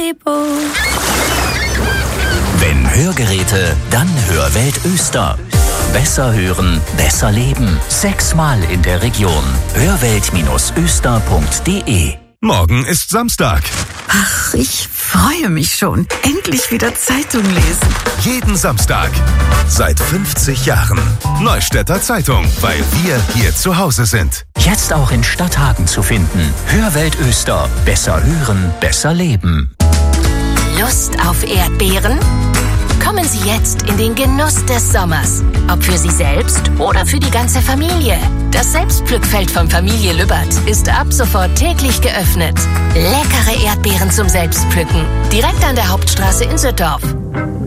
Placebo. Wenn Hörgeräte, dann Hörwelt Öster. Besser hören, besser leben. 6-mal in der Region. Hörwelt-öster.de. Morgen ist Samstag. Ach, ich freue mich schon. Endlich wieder Zeitung lesen. Jeden Samstag. Seit 50 Jahren. Neustädter Zeitung, weil wir hier zu Hause sind. Jetzt auch in Stadthagen zu finden. Hörwelt Öster. Besser hören, besser leben. Lust auf Erdbeeren? Kommen Sie jetzt in den Genuss des Sommers. Ob für Sie selbst oder für die ganze Familie. Das Selbstpflückfeld von Familie Lübbert ist ab sofort täglich geöffnet. Leckere Erdbeeren zum Selbstpflücken. Direkt an der Hauptstraße in Süddorf.